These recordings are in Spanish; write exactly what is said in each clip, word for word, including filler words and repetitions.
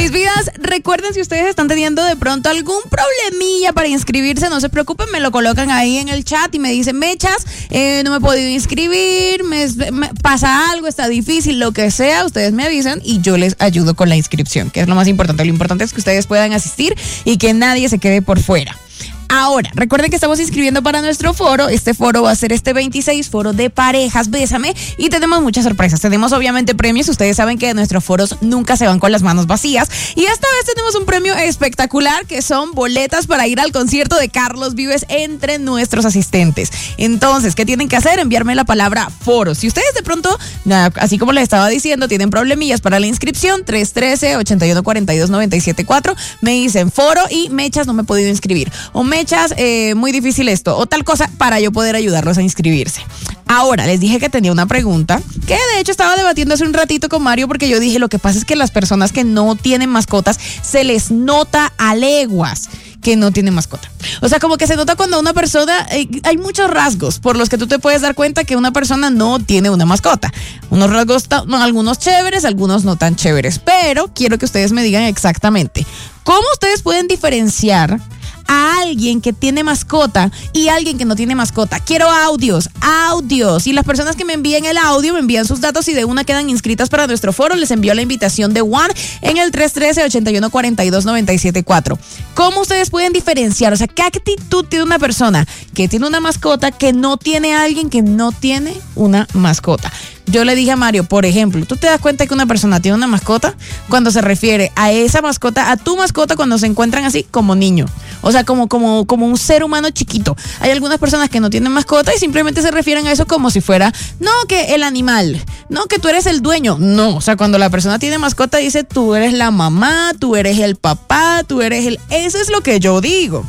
Mis vidas, recuerden, si ustedes están teniendo de pronto algún problemilla para inscribirse, no se preocupen, me lo colocan ahí en el chat y me dicen, Mechas, eh, no me he podido inscribir, me, me pasa algo, está difícil, lo que sea, ustedes me avisan y yo les ayudo con la inscripción, que es lo más importante. Lo importante es que ustedes puedan asistir y que nadie se quede por fuera. Ahora, recuerden que estamos inscribiendo para nuestro foro. Este foro va a ser este veintiséis, foro de parejas, Bésame, y tenemos muchas sorpresas. Tenemos obviamente premios. Ustedes saben que de nuestros foros nunca se van con las manos vacías. Y esta vez tenemos un premio espectacular, que son boletas para ir al concierto de Carlos Vives entre nuestros asistentes. Entonces, ¿qué tienen que hacer? Enviarme la palabra foro. Si ustedes de pronto, así como les estaba diciendo, tienen problemillas para la inscripción, tres uno tres, ocho uno cuatro dos, nueve siete cuatro, me dicen foro y Mechas, no me he podido inscribir. O Mechas, eh, muy difícil esto, o tal cosa, para yo poder ayudarlos a inscribirse. Ahora, les dije que tenía una pregunta, que de hecho estaba debatiendo hace un ratito con Mario, porque yo dije, lo que pasa es que las personas que no tienen mascotas, se les nota a leguas que no tienen mascota. O sea, como que se nota cuando una persona, eh, hay muchos rasgos por los que tú te puedes dar cuenta que una persona no tiene una mascota. Unos rasgos, no, algunos chéveres, algunos no tan chéveres, pero quiero que ustedes me digan exactamente cómo ustedes pueden diferenciar a alguien que tiene mascota y alguien que no tiene mascota. Quiero audios, audios. Y las personas que me envíen el audio me envían sus datos y de una quedan inscritas para nuestro foro. Les envío la invitación de One en el tres uno tres, ocho uno cuatro dos, nueve siete cuatro. ¿Cómo ustedes pueden diferenciar? O sea, ¿qué actitud tiene una persona que tiene una mascota que no tiene a alguien que no tiene una mascota? Yo le dije a Mario, por ejemplo, ¿tú te das cuenta que una persona tiene una mascota cuando se refiere a esa mascota, a tu mascota, cuando se encuentran así como niño? O sea, como, como, como un ser humano chiquito. Hay algunas personas que no tienen mascota y simplemente se refieren a eso como si fuera, no, que el animal, no, que tú eres el dueño. No, o sea, cuando la persona tiene mascota dice, tú eres la mamá, tú eres el papá, tú eres el... Eso es lo que yo digo.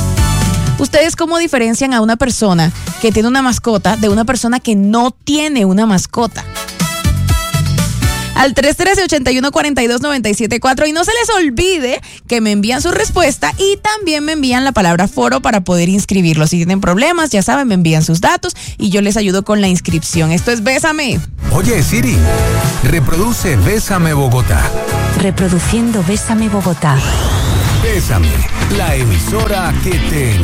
¿Ustedes cómo diferencian a una persona que tiene una mascota de una persona que no tiene una mascota? Al tres uno tres, ocho uno cuatro dos, nueve siete cuatro. Y no se les olvide que me envían su respuesta y también me envían la palabra foro para poder inscribirlos. Si tienen problemas, ya saben, me envían sus datos y yo les ayudo con la inscripción. Esto es Bésame. Oye, Siri, reproduce Bésame Bogotá. Reproduciendo Bésame Bogotá. Bésame, la emisora que te